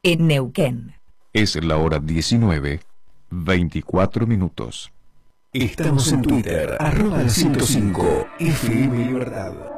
en Neuquén. Es la hora 19:24. Estamos en Twitter, @105 FM Libertad.